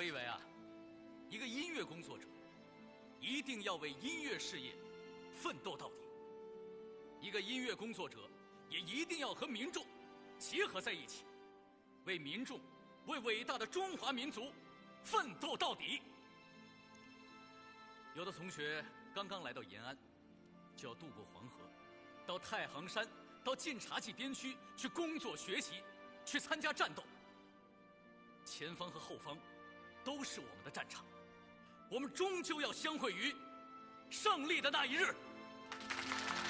以为啊，一个音乐工作者一定要为音乐事业奋斗到底，一个音乐工作者也一定要和民众结合在一起，为民众，为伟大的中华民族奋斗到底。有的同学刚刚来到延安，就要渡过黄河，到太行山，到晋察冀边区去工作学习，去参加战斗。前方和后方都是我们的战场，我们终究要相会于胜利的那一日。